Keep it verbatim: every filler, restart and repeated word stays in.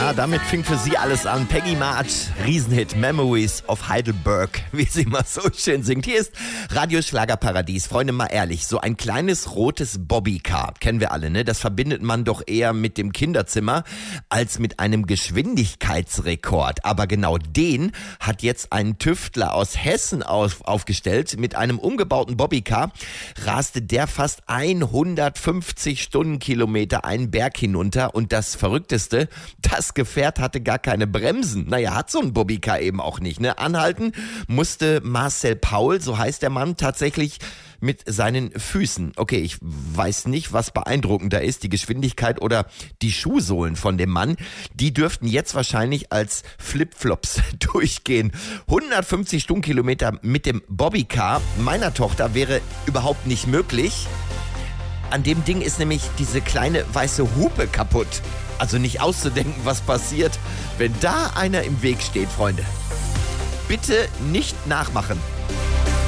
Ja, damit fing für sie alles an. Peggy March, Riesenhit Memories of Heidelberg, wie sie mal so schön singt. Hier ist Radioschlagerparadies. Freunde, mal ehrlich, so ein kleines rotes Bobbycar, kennen wir alle, ne? Das verbindet man doch eher mit dem Kinderzimmer als mit einem Geschwindigkeitsrekord. Aber genau den hat jetzt ein Tüftler aus Hessen auf, aufgestellt. Mit einem umgebauten Bobbycar raste der fast hundertfünfzig Stundenkilometer einen Berg hinunter. Und das Verrückteste, das Das Gefährt hatte gar keine Bremsen. Naja, hat so ein Bobbycar eben auch nicht, ne? Anhalten musste Marcel Paul, so heißt der Mann, tatsächlich mit seinen Füßen. Okay, ich weiß nicht, was beeindruckender ist, die Geschwindigkeit oder die Schuhsohlen von dem Mann. Die dürften jetzt wahrscheinlich als Flipflops durchgehen. hundertfünfzig Stundenkilometer mit dem Bobbycar meiner Tochter wäre überhaupt nicht möglich. An dem Ding ist nämlich diese kleine weiße Hupe kaputt. Also nicht auszudenken, was passiert, wenn da einer im Weg steht, Freunde. Bitte nicht nachmachen.